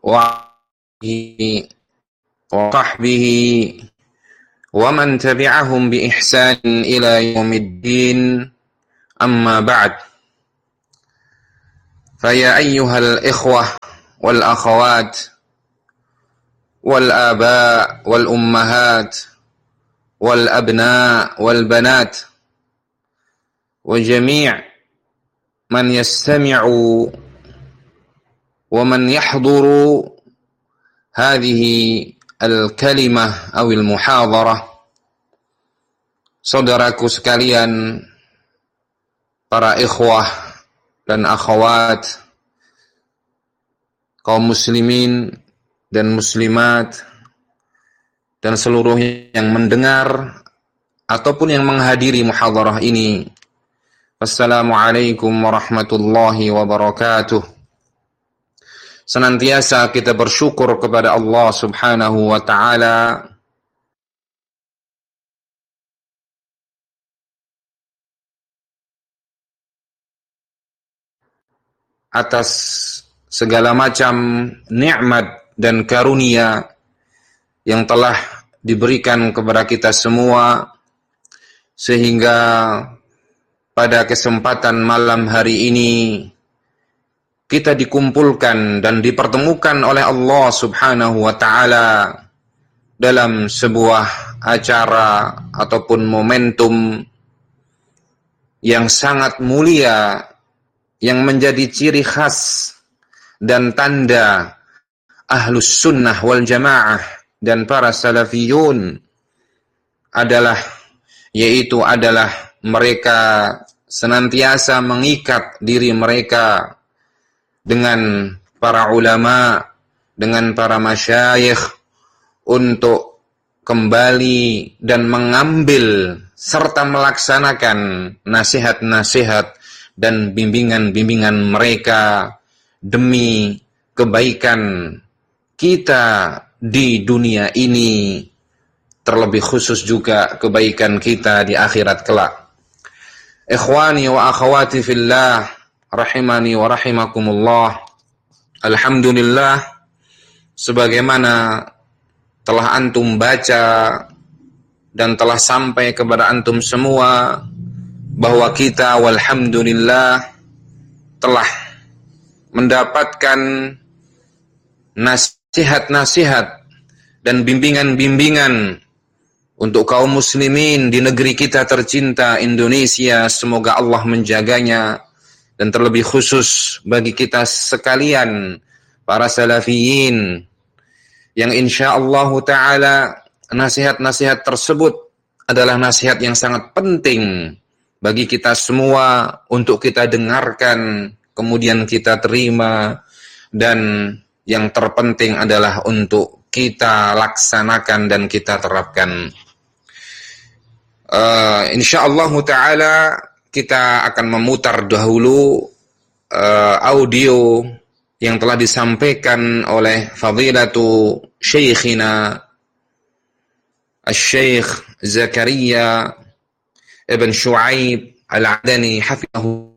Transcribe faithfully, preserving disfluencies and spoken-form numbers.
وآله وصحبه ومن تبعهم بإحسان إلى يوم الدين أما بعد فيا أيها الإخوة والأخوات والآباء والأمهات والأبناء والبنات وجميع من يستمع ومن يحضر هذه الكلمة أو المحاضرة. Saudaraku sekalian, para ikhwah dan akhwat, kaum muslimin dan muslimat, dan seluruh yang mendengar ataupun yang menghadiri muhadarah ini. Assalamualaikum warahmatullahi wabarakatuh. Senantiasa kita bersyukur kepada Allah Subhanahu wa ta'ala atas segala macam nikmat dan karunia yang telah diberikan kepada kita semua, sehingga pada kesempatan malam hari ini kita dikumpulkan dan dipertemukan oleh Allah Subhanahu wa ta'ala dalam sebuah acara ataupun momentum yang sangat mulia, yang menjadi ciri khas dan tanda ahlus sunnah wal jamaah dan para salafiyun adalah, yaitu adalah mereka senantiasa mengikat diri mereka dengan para ulama, dengan para masyayikh untuk kembali dan mengambil serta melaksanakan nasihat-nasihat dan bimbingan-bimbingan mereka demi kebaikan kita di dunia ini, terlebih khusus juga kebaikan kita di akhirat kelak. Ikhwani wa akhwati fillah, rahimani wa rahimakumullah. Alhamdulillah, sebagaimana telah antum baca dan telah sampai kepada antum semua bahwa kita walhamdulillah telah mendapatkan nasihat-nasihat dan bimbingan-bimbingan untuk kaum muslimin di negeri kita tercinta Indonesia. Semoga Allah menjaganya, dan terlebih khusus bagi kita sekalian para salafiyin yang insyaallah ta'ala nasihat-nasihat tersebut adalah nasihat yang sangat penting bagi kita semua untuk kita dengarkan, kemudian kita terima, dan yang terpenting adalah untuk kita laksanakan dan kita terapkan. Uh, insyaallah ta'ala kita akan memutar dahulu uh, audio yang telah disampaikan oleh Fadilatu Syekhina Al-Syekh Zakaria Ibn Shu'aib Al-Adani Hafidhahu